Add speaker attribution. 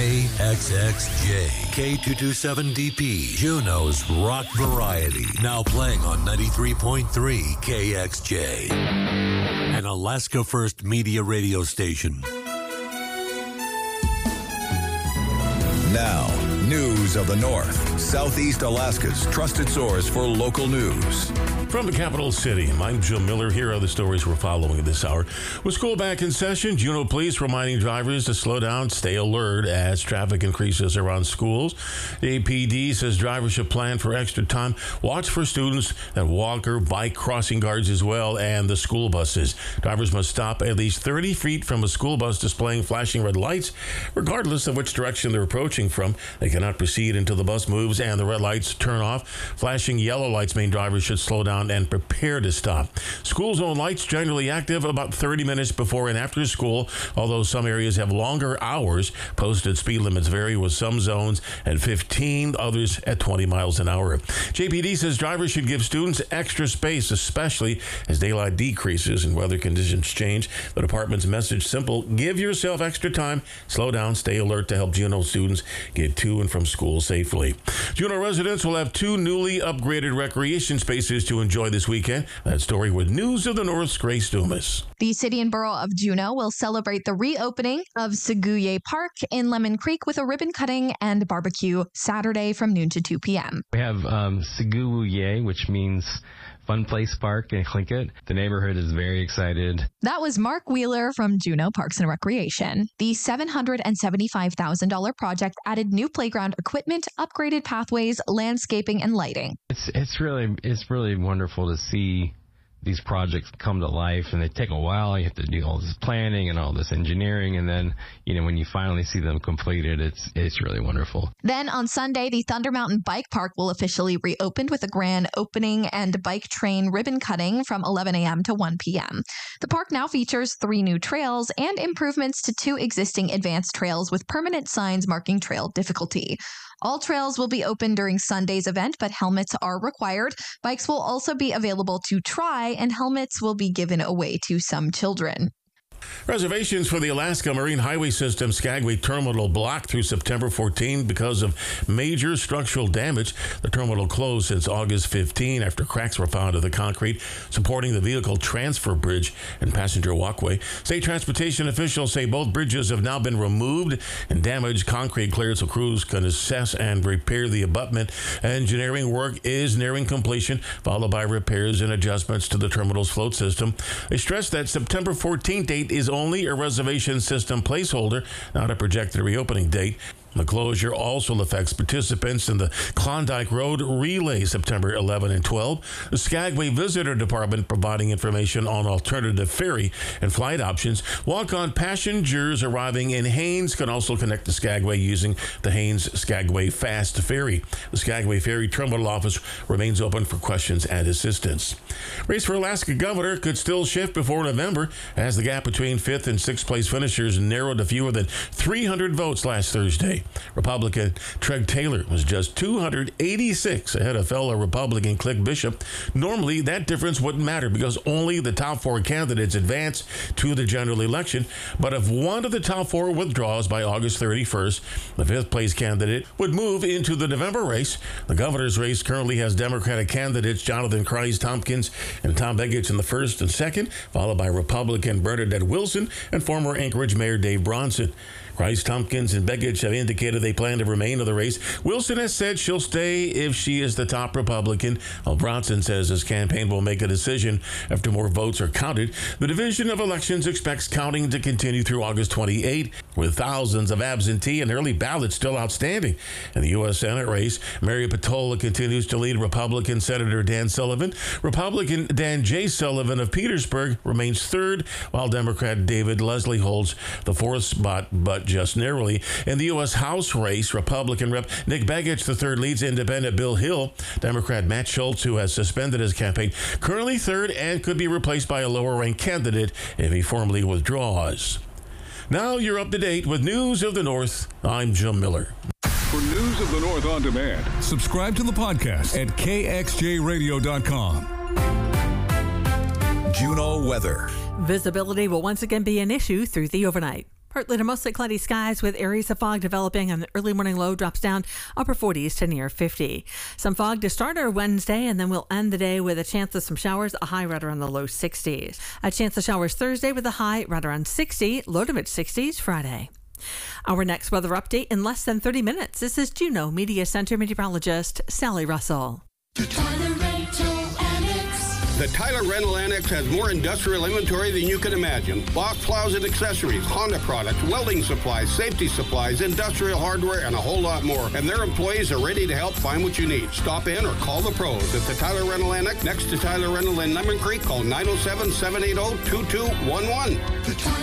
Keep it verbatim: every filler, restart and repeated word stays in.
Speaker 1: K X X J, K two twenty-seven D P, Juneau's rock variety. Now playing on ninety-three point three K X J, an Alaska First Media radio station.
Speaker 2: Now, news of the North, Southeast Alaska's trusted source for local news.
Speaker 3: From the capital city, I'm Jim Miller. Here are the stories we're following this hour. With school back in session, Juneau Police reminding drivers to slow down, stay alert as traffic increases around schools. The A P D says drivers should plan for extra time. Watch for students that walk or bike crossing guards as well, and the school buses. Drivers must stop at least thirty feet from a school bus displaying flashing red lights, regardless of which direction they're approaching from. They cannot proceed until the bus moves and the red lights turn off. Flashing yellow lights mean drivers should slow down and prepare to stop. School zone lights generally active about thirty minutes before and after school, although some areas have longer hours. Posted speed limits vary, with some zones at fifteen, others at twenty miles an hour. J P D says drivers should give students extra space, especially as daylight decreases and weather conditions change. The department's message simple: give yourself extra time, slow down, stay alert to help Juneau students get to and from school safely. Juneau residents will have two newly upgraded recreation spaces to enjoy this weekend. That story with News of the North's Grace Dumas.
Speaker 4: The city and borough of Juneau will celebrate the reopening of Seguye Park in Lemon Creek with a ribbon cutting and barbecue Saturday from noon to two p.m.
Speaker 5: We have um, Seguye, which means Fun Place Park in Tlingit. The neighborhood is very excited.
Speaker 4: That was Mark Wheeler from Juneau Parks and Recreation. The seven hundred seventy-five thousand dollars project added new playground equipment, upgraded pathways, landscaping, and lighting.
Speaker 5: It's it's really it's really wonderful to see these projects come to life, and they take a while. You have to do all this planning and all this engineering, and then, you know, when you finally see them completed, it's it's really wonderful.
Speaker 4: Then on Sunday, the Thunder Mountain Bike Park will officially reopen with a grand opening and bike train ribbon cutting from eleven a.m. to one p.m. The park now features three new trails and improvements to two existing advanced trails with permanent signs marking trail difficulty. All trails will be open during Sunday's event, but helmets are required. Bikes will also be available to try, and helmets will be given away to some children.
Speaker 3: Reservations for the Alaska Marine Highway System Skagway Terminal blocked through September fourteenth because of major structural damage. The terminal closed since August fifteenth after cracks were found in the concrete supporting the vehicle transfer bridge and passenger walkway. State transportation officials say both bridges have now been removed and damaged concrete cleared so crews can assess and repair the abutment. Engineering work is nearing completion, followed by repairs and adjustments to the terminal's float system. They stress that September fourteenth date is only a reservation system placeholder, not a projected reopening date. The closure also affects participants in the Klondike Road Relay September eleventh and twelfth. The Skagway Visitor Department providing information on alternative ferry and flight options. Walk-on passengers arriving in Haines can also connect to Skagway using the Haines Skagway Fast Ferry. The Skagway Ferry Terminal office remains open for questions and assistance. Race for Alaska Governor could still shift before November as the gap between fifth and sixth place finishers narrowed to fewer than three hundred votes last Thursday. Republican Treg Taylor was just two hundred eighty-six ahead of fellow Republican Click Bishop. Normally, that difference wouldn't matter because only the top four candidates advance to the general election. But if one of the top four withdraws by August thirty-first, the fifth place candidate would move into the November race. The governor's race currently has Democratic candidates Jonathan Kreis Tompkins and Tom Begich in the first and second, followed by Republican Bernadette Wilson and former Anchorage Mayor Dave Bronson. Kreis Tompkins and Begich have indicated they plan to remain in the race. Wilson has said she'll stay if she is the top Republican, while Bronson says his campaign will make a decision after more votes are counted. The Division of Elections expects counting to continue through August twenty-eighth, with thousands of absentee and early ballots still outstanding. In the U S Senate race, Mary Patola continues to lead Republican Senator Dan Sullivan. Republican Dan J. Sullivan of Petersburg remains third, while Democrat David Leslie holds the fourth spot, but just narrowly. In the U S House race, Republican Rep Nick Begich the third leads Independent Bill Hill. Democrat Matt Schultz, who has suspended his campaign, currently third and could be replaced by a lower-ranked candidate if he formally withdraws. Now you're up to date with News of the North. I'm Jim Miller.
Speaker 6: For News of the North on demand,
Speaker 2: subscribe to the podcast at K X J radio dot com. Juneau weather.
Speaker 7: Visibility will once again be an issue through the overnight. Partly to mostly cloudy skies with areas of fog developing, and the early morning low drops down upper forties to near fifty. Some fog to start our Wednesday, and then we'll end the day with a chance of some showers, a high right around the low sixties. A chance of showers Thursday with a high right around sixty, low to mid sixties Friday. Our next weather update in less than thirty minutes. This is Juneau Media Center meteorologist Sally Russell.
Speaker 8: The Tyler Rental Annex has more industrial inventory than you can imagine. Bosch plows and accessories, Honda products, welding supplies, safety supplies, industrial hardware, and a whole lot more. And their employees are ready to help find what you need. Stop in or call the pros at the Tyler Rental Annex next to Tyler Rental in Lemon Creek. Call nine oh seven, seven eight zero, two two one one.